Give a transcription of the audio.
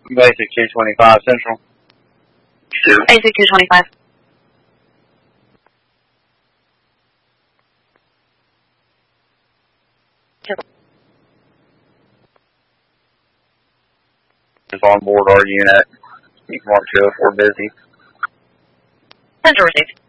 Basic 225 Central. Basic 225. Is on board our unit. You can mark 204 busy. Central received.